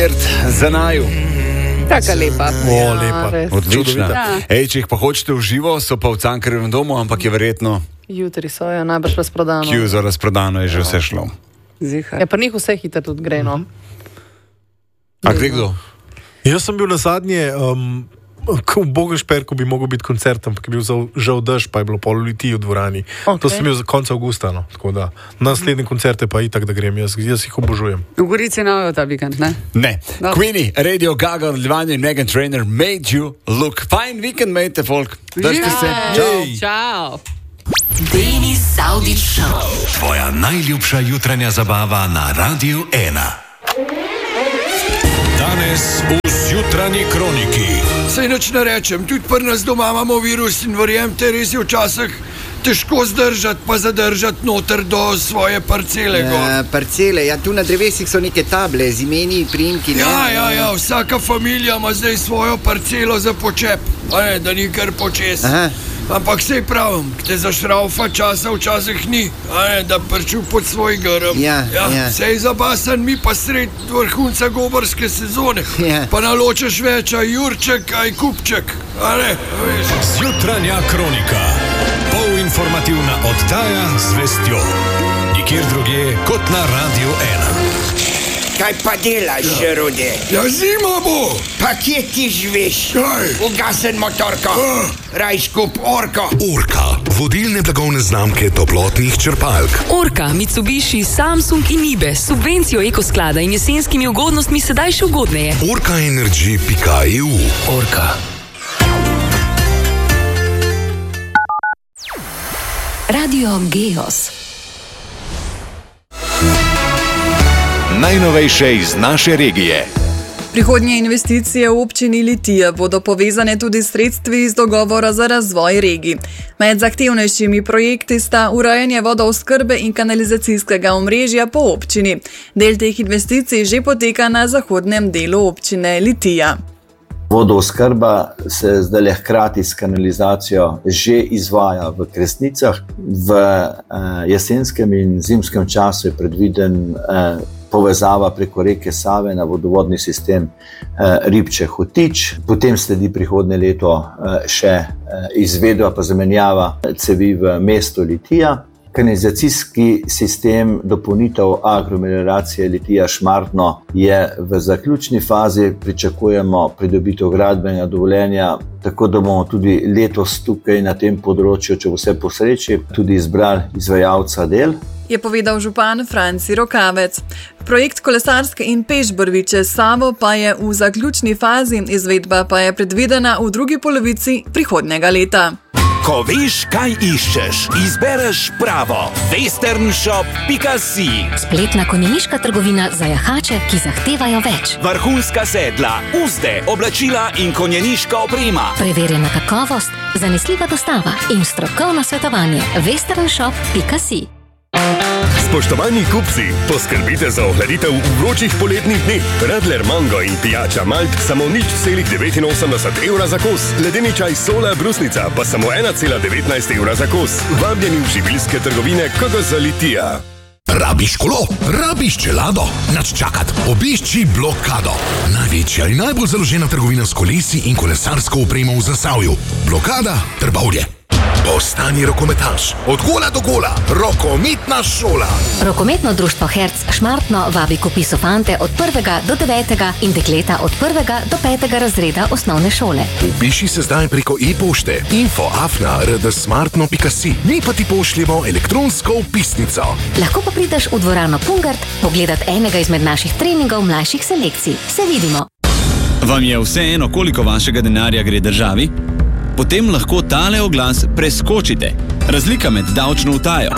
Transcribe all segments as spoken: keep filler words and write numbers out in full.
koncert za naju. Taka lepa. O, lepa. Odlična. Ja. Ej, če jih pa hočete v živo, so pa v Cankarjevem domu, ampak je verjetno Jutri so, ja, najbrž razprodano. Q za razprodano, je že vse šlo. Ja, pa njih vse hitro tudi gre, no. A gre kdo? Jaz sem bil na zadnje um, v Bogašperku, bi mogel biti koncert, ampak je bil žal, žal dež, pa je bilo pol ljudi v dvorani. Okay. To sem bil za konca avgusta, no. Tako da naslednji koncert je pa itak, da grem, jaz, jaz jih obožujem. V Gorici novo ta vikend, ne? Ne. No. Queenie, Radio Gaga, nadaljevanje in Meghan Trainor made you look fine. Weekend, mate, folk. Držite se. Čau. Čau. Denis Saudić Show. Tvoja najljubša jutranja zabava na Radiu ena. Danes v Zjutranji kroniki. Saj nič ne rečem, tudi pri nas doma imamo virus in verjemite, res je včasih težko zdržati pa zadržati noter do svoje parcele. Ja, parcele, ja, tu na drevesih so neke table z imeni, priimki. Ja, ja, ja, vsaka familija ima zdaj svojo parcelo za počep, a ne, da ni kar počes. Aha. Ampak sej pravim, te zašraufa časa včasih ni, a ne, da prču pod svoj grm. Ja, ja. Sej zabasan mi pa sred vrhunca gobarske sezone. Ja. Pa naločeš več, aj Jurček, aj Kupček, a ne, veš. Zjutranja kronika. Polinformativna oddaja z vestjo. Nikjer drugje kot na Radiu ena. Kaj pa delaš, ja. Rode? Ja, zima bo! Pa kje ti živiš? Kaj? Ugasen motorko, Ah. raj skup orko. Orka, vodilne blagovne znamke toplotnih črpalk. Orka, Mitsubishi, Samsung in Nibe s subvencijo ekosklada in jesenskimi ugodnostmi sedaj še ugodneje. orka energy pika e u. Orka. Radio Geos. Najnovejše iz naše regije. Prihodnje investicije v občini Litija bodo povezane tudi s sredstvi iz dogovora za razvoj regij. Med zahtevnejšimi projekti sta urejanje vodooskrbe in kanalizacijskega omrežja po občini. Del teh investicij že poteka na zahodnem delu občine Litija. Vodooskrba se zdaj hkrati s kanalizacijo že izvaja v Kresnicah. V eh, jesenskem in zimskem času je predviden eh, povezava preko reke Save na vodovodni sistem eh, Ribče-Hotič. Potem sledi prihodnje leto eh, še eh, izvedba pa zamenjava cevi v mestu Litija. Kanalizacijski sistem dopolnitev agromelioracije Litija-Šmartno je v zaključni fazi, pričakujemo pridobitev gradbenega dovoljenja, tako da bomo tudi letos tukaj na tem področju, če bo vse po sreči, tudi izbrali izvajalca del. Je povedal župan Franci Rokavec. Projekt kolesarske in pešbrvi čez Savo pa je v zaključni fazi, izvedba pa je predvidena v drugi polovici prihodnjega leta. Ko veš, kaj iščeš, izbereš pravo. westernshop pika si. Spletna konjeniška trgovina za jahače, ki zahtevajo več. Vrhunska sedla, uzde, oblačila in konjeniška oprema. Preverjena kakovost, zanesljiva dostava in strokovno svetovanje. westernshop pika si. Spoštovani kupci, poskrbite za ohladitev v vročih poletnih dneh. Radler Mango in pijača Malt samo nič celih devetinosemdeset evra za kos. Ledeni čaj Sola Brusnica pa samo ena cela devetnajst evra za kos. Vabljeni v živilske trgovine K G Z Litija. Rabiš kolo? Rabiš čelado? Nač čakat, obišči Blokado. Največja in najbolj založena trgovina s kolesi in kolesarsko opremo v Zasavju. Blokada Trbovlje. Postani rokometaš. Od gola do gola. Rokometna šola. Rokometno društvo Herc Šmartno vabi k vpisu fante od prvega do devetega in dekleta od prvega do petega razreda osnovne šole. Vpiši se zdaj preko e-pošte info afna r d smartno pika si. Mi pa ti pošljemo elektronsko vpisnico. Lahko pa prideš v dvorano Pungart pogledat enega izmed naših treningov mlajših selekcij. Se vidimo. Vam je vseeno, koliko vašega denarja gre državi? Potem lahko tale oglas preskočite. Razlika med davčno utajo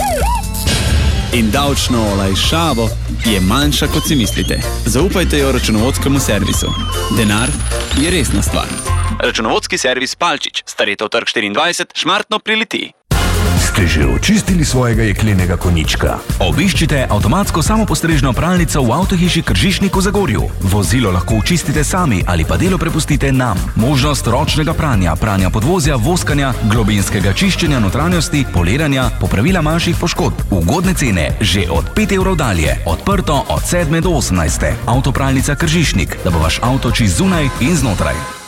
in davčno olajšavo je manjša, kot si mislite. Zaupajte jo računovodskemu servisu. Denar je resna stvar. Računovodski servis Palčič, Staretov trg štiriindvajset, Šmartno pri Litiji. Ste že očistili svojega jeklenega konjička? Obiščite avtomatsko samopostrežno pralnico v avtohiši Kržišnik v Zagorju. Vozilo lahko očistite sami ali pa delo prepustite nam. Možnost ročnega pranja, pranja podvozja, voskanja, globinskega čiščenja notranjosti, poliranja, popravila manjših poškodb. Ugodne cene že od pet evrov dalje. Odprto od sedme do osemnajste. Avtopralnica Kržišnik, da bo vaš avto čist zunaj in znotraj.